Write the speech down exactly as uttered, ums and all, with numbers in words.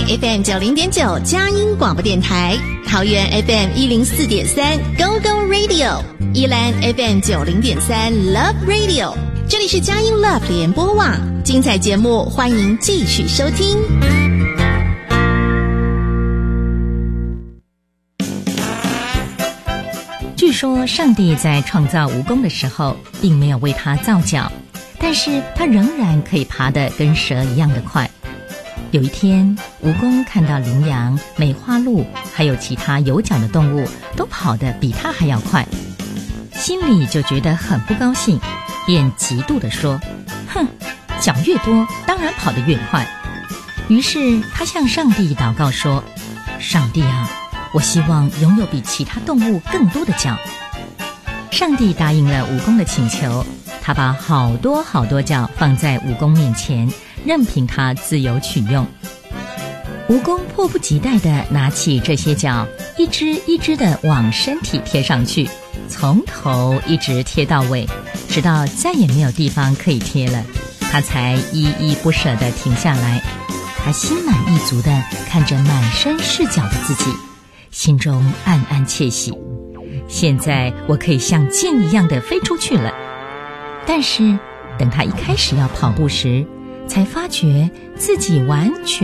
F M 九零点九佳音广播电台，桃园 F M 一零四点三 Go Go Radio， 宜兰 F M 九零点三 Love Radio。这里是佳音 Love 联播网，精彩节目欢迎继续收听。 据说上帝在创造蜈蚣的时候并没有为它造脚，但是它仍然可以爬得跟蛇一样的快。有一天，蜈蚣看到羚羊、梅花鹿还有其他有脚的动物都跑得比它还要快，心里就觉得很不高兴，便嫉妒地说：哼，脚越多当然跑得越快。于是他向上帝祷告说：上帝啊，我希望拥有比其他动物更多的脚。上帝答应了蜈蚣的请求，他把好多好多脚放在蜈蚣面前，任凭它自由取用。蜈蚣迫不及待地拿起这些脚，一只一只地往身体贴上去，从头一直贴到尾，直到再也没有地方可以贴了，他才依依不舍地停下来。他心满意足地看着满身是脚的自己，心中暗暗窃喜，现在我可以像箭一样地飞出去了。但是等他一开始要跑步时，才发觉自己完全